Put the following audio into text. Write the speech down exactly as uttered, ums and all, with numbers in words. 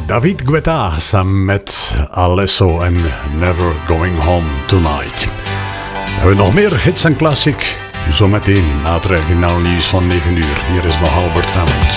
David Guetta samen met Alesso en Never Going Home Tonight. We hebben nog meer hits en classic. Zometeen na het regionaal nieuws van negen uur. Hier is nog Albert Hammond.